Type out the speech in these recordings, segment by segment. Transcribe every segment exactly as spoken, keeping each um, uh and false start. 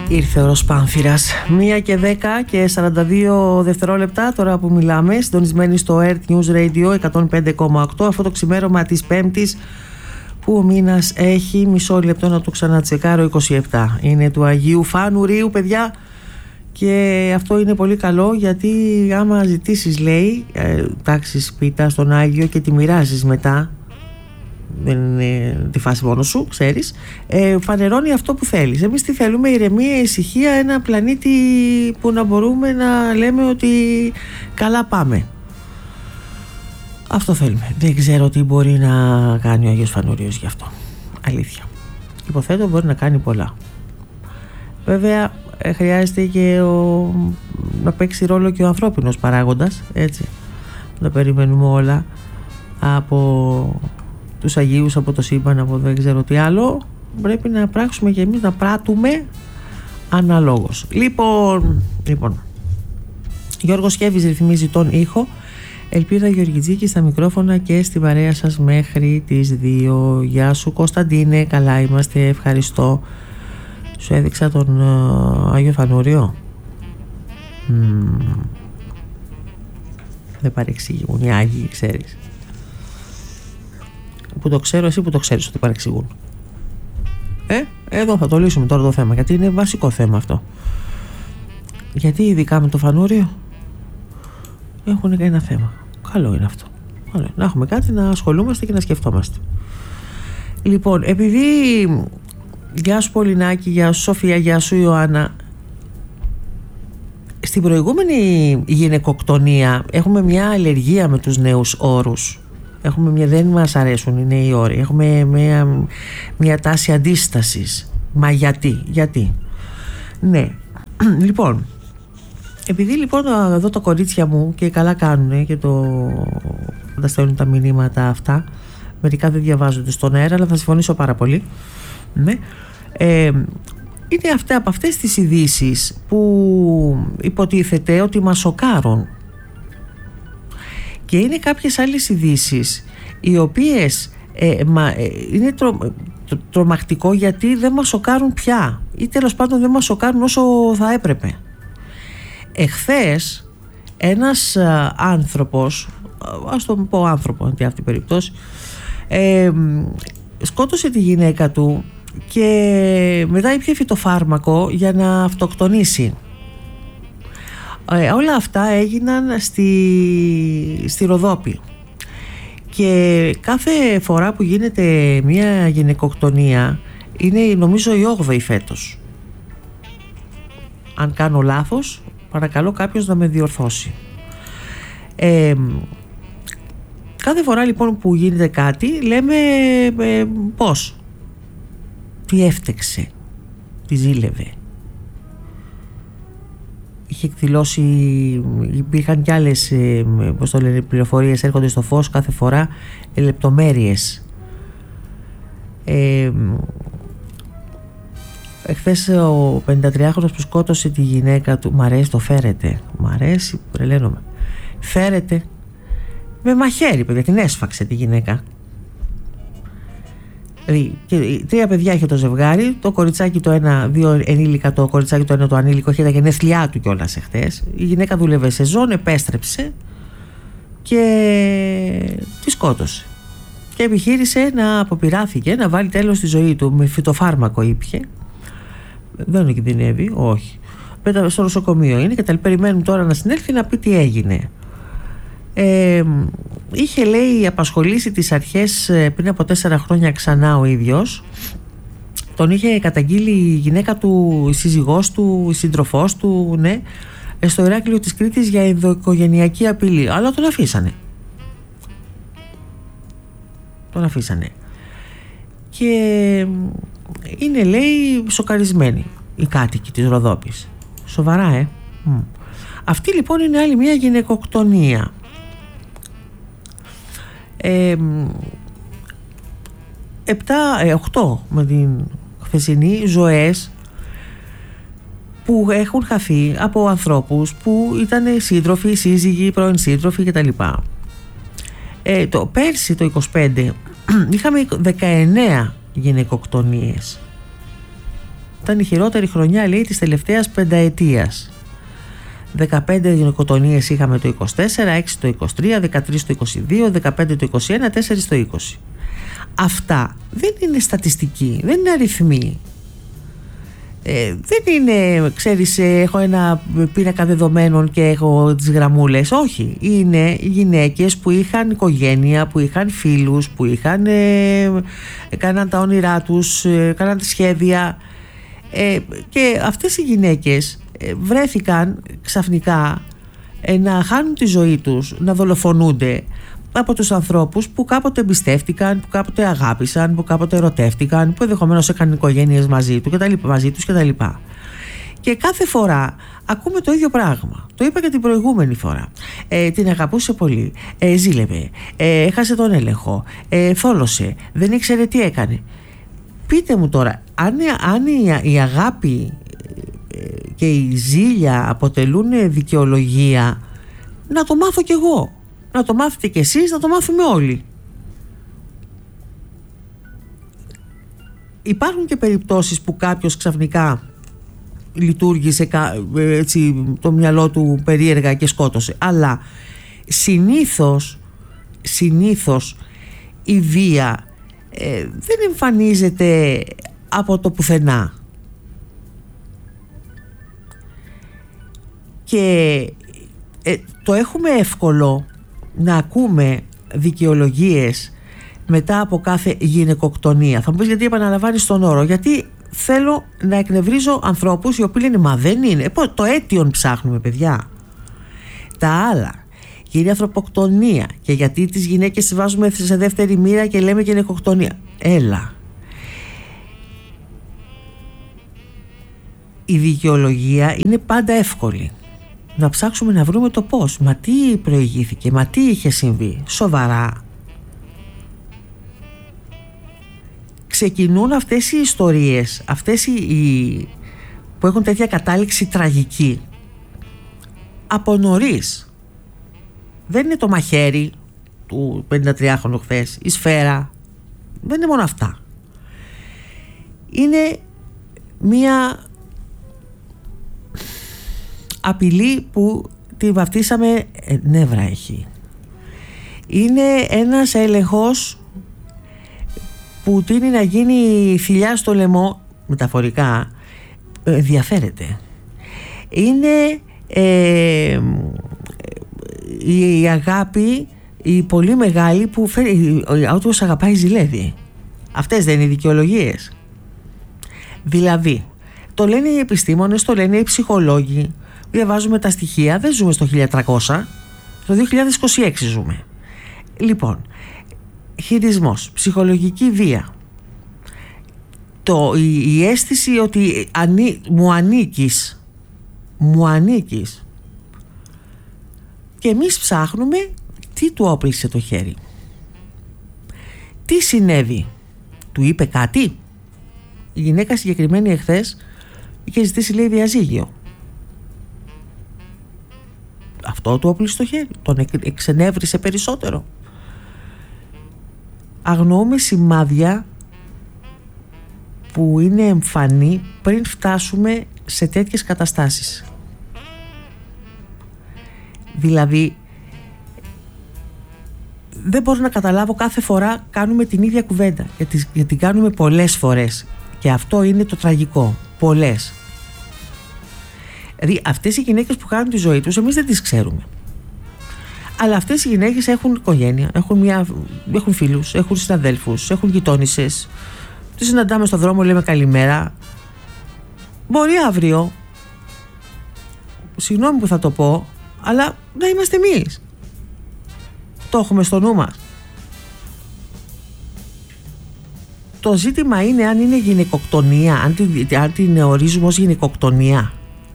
Ήρθε ο Ροσπάνθυρας. Μία και δέκα και σαράντα δύο δευτερόλεπτα τώρα που μιλάμε, συντονισμένοι στο Earth News Radio εκατόν πέντε κόμμα οκτώ. Αυτό το ξημέρωμα της Πέμπτης που ο μήνας έχει, μισό λεπτό να το ξανατσεκάρω, είκοσι επτά. Είναι του Αγίου Φανουρίου, παιδιά. Και αυτό είναι πολύ καλό, γιατί άμα ζητήσεις, λέει, ε, τάξεις πίτα στον Άγιο και τη μοιράζεις μετά, δεν είναι τη φάση μόνο σου, ξέρεις, ε, φανερώνει αυτό που θέλεις. Εμείς τι θέλουμε? Ηρεμία, ησυχία, ένα πλανήτη που να μπορούμε να λέμε ότι καλά πάμε. Αυτό θέλουμε. Δεν ξέρω τι μπορεί να κάνει ο Άγιος Φανουριος γι' αυτό, αλήθεια. Υποθέτω μπορεί να κάνει πολλά. Βέβαια χρειάζεται και ο... να παίξει ρόλο και ο ανθρώπινος παράγοντας, έτσι. Να περιμένουμε όλα από τους Αγίους, από το σύμπαν, από δεν ξέρω τι άλλο. Πρέπει να πράξουμε και εμείς, να πράττουμε αναλόγως. Λοιπόν, λοιπόν Γιώργος Σκεύης ρυθμίζει τον ήχο. Ελπίδα Γεωργιτζίκη στα μικρόφωνα και στην παρέα σας μέχρι τις δύο. Γεια σου Κωνσταντίνε, καλά είμαστε, ευχαριστώ. Σου έδειξα τον uh, Άγιο Φανούριο. Mm. Δεν παρεξηγούν οι Άγιοι, ξέρεις. Που το ξέρω, εσύ που το ξέρεις ότι παρεξηγούν. Ε, εδώ θα το λύσουμε τώρα το θέμα, γιατί είναι βασικό θέμα αυτό. Γιατί ειδικά με το Φανούριο έχουν ένα θέμα. Καλό είναι αυτό. Καλό. Να έχουμε κάτι να ασχολούμαστε και να σκεφτόμαστε. Λοιπόν, επειδή... Γεια σου Πολυνάκη, γεια σου Σοφία, γεια σου Ιωάννα. Στην προηγούμενη γυναικοκτονία έχουμε μια αλλεργία με τους νέους όρους. Έχουμε μια, δεν μας αρέσουν οι νέοι όροι. Έχουμε μια, μια τάση αντίστασης. Μα γιατί, γιατί. Ναι, λοιπόν, επειδή λοιπόν εδώ τα κορίτσια μου και καλά κάνουν και το καταστέλνουν τα μηνύματα αυτά, μερικά δεν διαβάζονται στον αέρα, αλλά θα συμφωνήσω πάρα πολύ. Ναι. Ε, είναι αυτά από αυτές τις ειδήσεις που υποτίθεται ότι μας σοκάρουν, και είναι κάποιες άλλες ειδήσεις οι οποίες ε, μα, ε, είναι τρο, τρο, τρομακτικό, γιατί δεν μας σοκάρουν πια, ή τέλος πάντων δεν μας σοκάρουν όσο θα έπρεπε. Εχθές ένας α, άνθρωπος, ας το πω άνθρωπο αντί αυτή την περίπτωση, ε, σκότωσε τη γυναίκα του και μετά ήπιε φυτοφάρμακο για να αυτοκτονήσει. Ε, όλα αυτά έγιναν στη, στη Ροδόπη, και κάθε φορά που γίνεται μια γυναικοκτονία είναι νομίζω η όγδοη φέτος. Αν κάνω λάθος, παρακαλώ κάποιος να με διορθώσει. ε, Κάθε φορά λοιπόν που γίνεται κάτι λέμε ε, πώς, τι έφτεξε, τι ζήλευε. Είχε εκδηλώσει, υπήρχαν κι άλλες ε, πώς το λένε, πληροφορίες έρχονται στο φως κάθε φορά, ε, λεπτομέρειες. Ε, εχθές ο πενηντατριάχρονος που σκότωσε τη γυναίκα του, μ' αρέσει το φέρετε, μ' αρέσει, τρελαίνομαι, φέρετε με μαχαίρι, παιδιά, την έσφαξε τη γυναίκα. Δηλαδή, τρία παιδιά είχε το ζευγάρι, το κοριτσάκι το ένα, δύο ενήλικα, το κοριτσάκι το ένα το ανήλικο, είχε τα γενέθλιά του κιόλας εχθές. Η γυναίκα δούλευε σεζόν, επέστρεψε και τη σκότωσε. Και επιχείρησε να αποπειράθηκε να βάλει τέλος στη ζωή του, με φυτοφάρμακο ήπιε. Δεν κινδυνεύει, όχι. Πέτα στο νοσοκομείο είναι και τα περιμένουν τώρα να συνέλθει να πει τι έγινε. Ε, είχε, λέει, απασχολήσει τις αρχές πριν από τέσσερα χρόνια ξανά ο ίδιος. Τον είχε καταγγείλει η γυναίκα του, η σύζυγός του, η σύντροφός του, ναι, στο Ηράκλειο της Κρήτης για ενδοοικογενειακή απειλή, αλλά τον αφήσανε. Τον αφήσανε. Και είναι, λέει, σοκαρισμένοι οι κάτοικοι της Ροδόπης. Σοβαρά, ε. Mm. Αυτή λοιπόν είναι άλλη μια γυναικοκτονία. Ε, επτά, ε, οκτώ με την χθεσινή ζωές που έχουν χαθεί από ανθρώπους που ήταν σύντροφοι, σύζυγοι, πρώην σύντροφοι κτλ. Ε, το πέρσι το είκοσι πέντε είχαμε δεκαεννέα γυναικοκτονίες. Ήταν η χειρότερη χρονιά, λέει, της τελευταίας πενταετίας. δεκαπέντε γυναικοκτονίες είχαμε το είκοσι τέσσερα, έξι το είκοσι τρία, δεκατρία το είκοσι δύο, δεκαπέντε το είκοσι ένα, τέσσερα το είκοσι. Αυτά δεν είναι στατιστική, δεν είναι αριθμοί. Ε, δεν είναι, ξέρεις, έχω ένα πίνακα δεδομένων και έχω τις γραμμούλες. Όχι, είναι γυναίκες που είχαν οικογένεια, που είχαν φίλους, που είχαν, ε, κάναν τα όνειρά τους, ε, κάναν τη σχέδια, ε, και αυτές οι γυναίκες ε, βρέθηκαν ξαφνικά ε, να χάνουν τη ζωή τους, να δολοφονούνται από τους ανθρώπους που κάποτε εμπιστεύτηκαν, που κάποτε αγάπησαν, που κάποτε ερωτεύτηκαν, που ενδεχομένως έκαναν οικογένειες μαζί, του και τα λοιπά, μαζί τους κτλ. Και κάθε φορά ακούμε το ίδιο πράγμα. Το είπα και την προηγούμενη φορά. Ε, την αγαπούσε πολύ, ε, ζήλευε, ε, έχασε τον έλεγχο, ε, θόλωσε, δεν ήξερε τι έκανε. Πείτε μου τώρα, αν, αν η, η αγάπη και η ζήλια αποτελούν δικαιολογία, να το μάθω κι εγώ. Να το μάθετε κι εσείς, να το μάθουμε όλοι. Υπάρχουν και περιπτώσεις που κάποιος ξαφνικά λειτουργήσε έτσι, το μυαλό του περίεργα και σκότωσε. Αλλά συνήθως, συνήθως η βία ε, δεν εμφανίζεται από το πουθενά. Και ε, το έχουμε εύκολο να ακούμε δικαιολογίες μετά από κάθε γυναικοκτονία. Θα μου πεις γιατί επαναλαμβάνεις τον όρο? Γιατί θέλω να εκνευρίζω ανθρώπους οι οποίοι λένε μα δεν είναι. Το αίτιον ψάχνουμε, παιδιά. Τα άλλα, κύριε, ανθρωποκτονία. Και γιατί τις γυναίκες τις βάζουμε σε δεύτερη μοίρα και λέμε γυναικοκτονία? Έλα. Η δικαιολογία είναι πάντα εύκολη. Να ψάξουμε να βρούμε το πώς. Μα τι προηγήθηκε, μα τι είχε συμβεί? Σοβαρά. Ξεκινούν αυτές οι ιστορίες, αυτές οι, οι που έχουν τέτοια κατάληξη τραγική, από νωρίς. Δεν είναι το μαχαίρι του πενηντατριάχρονου χθες, η σφαίρα. Δεν είναι μόνο αυτά. Είναι μία απειλή που τη βαφτίσαμε ε, νεύρα έχει. Είναι ένας έλεγχος που τείνει να γίνει θηλιά στο λαιμό, μεταφορικά, ε, ενδιαφέρεται. Είναι ε, η αγάπη, η πολύ μεγάλη που φέρει, όποιος αγαπάει ζηλεύει. Αυτές δεν είναι οι δικαιολογίες? Δηλαδή, το λένε οι επιστήμονες, το λένε οι ψυχολόγοι. Διαβάζουμε τα στοιχεία, δεν ζούμε στο χίλια τριακόσια, το δύο χιλιάδες είκοσι έξι ζούμε. Λοιπόν, χειρισμός, ψυχολογική βία, το, η, η αίσθηση ότι ανή, μου ανήκεις, μου ανήκεις, και εμείς ψάχνουμε τι του όπλησε το χέρι, τι συνέβη, του είπε κάτι? Η γυναίκα συγκεκριμένη εχθές είχε ζητήσει, λέει, διαζύγιο. Αυτό του όπλησε το χέρι, τον εξενέβρισε περισσότερο. Αγνοούμε σημάδια που είναι εμφανή πριν φτάσουμε σε τέτοιες καταστάσεις. Δηλαδή, δεν μπορώ να καταλάβω, κάθε φορά κάνουμε την ίδια κουβέντα, γιατί, γιατί την κάνουμε πολλές φορές, και αυτό είναι το τραγικό, πολλές. Δηλαδή αυτές οι γυναίκες που χάνουν τη ζωή τους, εμείς δεν τις ξέρουμε. Αλλά αυτές οι γυναίκες έχουν οικογένεια, έχουν, μια, έχουν φίλους, έχουν συναδέλφους, έχουν γειτόνισσες. Τις συναντάμε στον δρόμο, λέμε καλημέρα. Μπορεί αύριο, συγγνώμη που θα το πω, αλλά να είμαστε εμείς. Το έχουμε στο νου μας. Το ζήτημα είναι αν είναι γυναικοκτονία, αν την, αν την ορίζουμε ως γυναικοκτονία.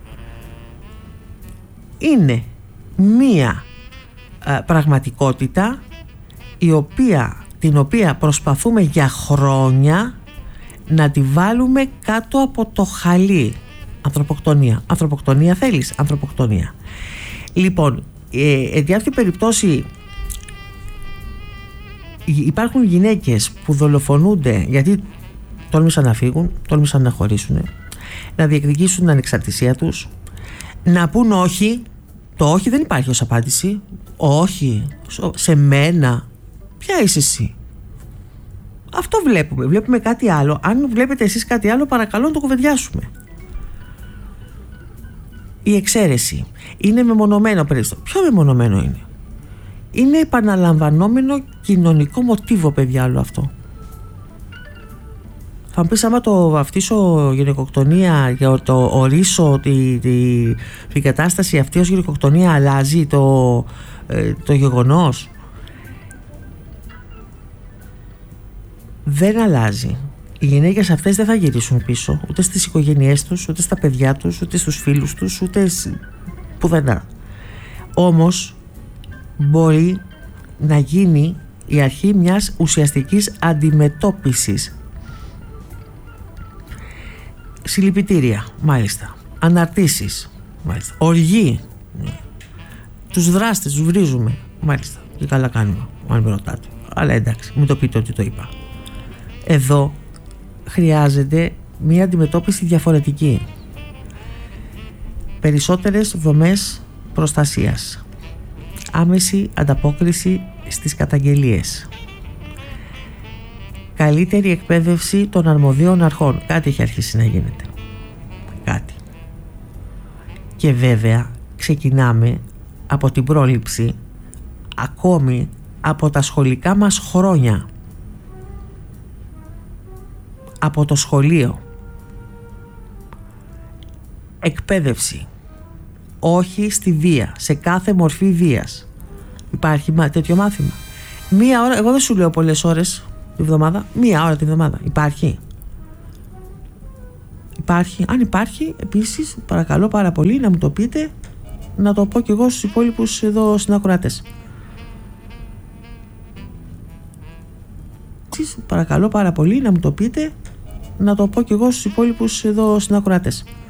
Είναι μία α, πραγματικότητα η οποία, την οποία προσπαθούμε για χρόνια να τη βάλουμε κάτω από το χαλί. Ανθρωποκτονία. Ανθρωποκτονία θέλεις? Ανθρωποκτονία. Λοιπόν, ε, εν αυτή περιπτώσει υπάρχουν γυναίκες που δολοφονούνται γιατί τόλμησαν να φύγουν, τόλμησαν να χωρίσουν, να διεκδικήσουν την ανεξαρτησία τους, να πούν όχι. Το όχι δεν υπάρχει ως απάντηση. Όχι σε μένα. Ποια είσαι εσύ? Αυτό βλέπουμε. Βλέπουμε κάτι άλλο. Αν βλέπετε εσείς κάτι άλλο, παρακαλώ να το κουβεντιάσουμε. Η εξαίρεση είναι μεμονωμένο περιστατικό. Ποιο μεμονωμένο είναι? Είναι επαναλαμβανόμενο κοινωνικό μοτίβο, παιδιά, όλο αυτό. Θα μου πεις, άμα το βαφτίσω γυναικοκτονία, για το ορίσω τη, τη, την κατάσταση αυτή ως γυναικοκτονία, αλλάζει το, ε, το γεγονός? Δεν αλλάζει. Οι γυναίκες αυτές δεν θα γυρίσουν πίσω, ούτε στις οικογένειές τους, ούτε στα παιδιά τους, ούτε στους φίλους τους, ούτε πουθενά. Όμως μπορεί να γίνει η αρχή μιας ουσιαστικής αντιμετώπισης. Συλληπιτήρια, μάλιστα. Αναρτήσεις, μάλιστα. Οργή. Τους δράστες τους βρίζουμε, μάλιστα. Και καλά κάνουμε, αν με ρωτάτε. Αλλά εντάξει, μην το πείτε ότι το είπα. Εδώ χρειάζεται μια αντιμετώπιση διαφορετική. Περισσότερες δομές προστασίας. Άμεση ανταπόκριση στις καταγγελίες. Καλύτερη εκπαίδευση των αρμοδίων αρχών. Κάτι έχει αρχίσει να γίνεται. Κάτι. Και βέβαια ξεκινάμε από την πρόληψη, ακόμη από τα σχολικά μας χρόνια. Από το σχολείο. Εκπαίδευση. Όχι στη βία. Σε κάθε μορφή βίας. Υπάρχει τέτοιο μάθημα. Μία ώρα, εγώ δεν σου λέω πολλές ώρες τη βδομάδα. Μία ώρα τη βδομάδα. Υπάρχει. Υπάρχει. Αν υπάρχει, επίσης, παρακαλώ πάρα πολύ να μου το πείτε, να το πω κι εγώ στους υπόλοιπους εδώ συνακροατές. Παρακαλώ πάρα πολύ να μου το πείτε, να το πω κι εγώ στους υπόλοιπους εδώ συνακροατές.